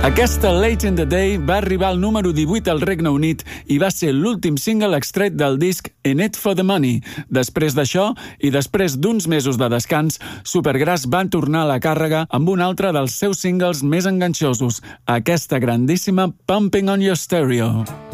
Aquesta Late in the Day va arribar al número 18 al Regne Unit i va ser l'últim single extret del disc In It for the Money. Després d'això, i després d'uns mesos de descans, Supergrass van tornar a la càrrega amb un altre dels seus singles més enganxosos, aquesta grandíssima Pumping on Your Stereo.